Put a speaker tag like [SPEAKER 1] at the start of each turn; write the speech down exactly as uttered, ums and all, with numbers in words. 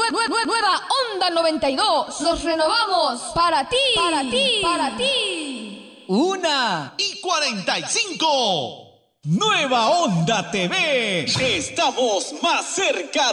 [SPEAKER 1] nueva Onda noventa y dos. Nos renovamos para ti, para ti, para ti.
[SPEAKER 2] Una
[SPEAKER 3] y cuarenta y cinco.
[SPEAKER 2] Nueva Onda T V. Estamos más cerca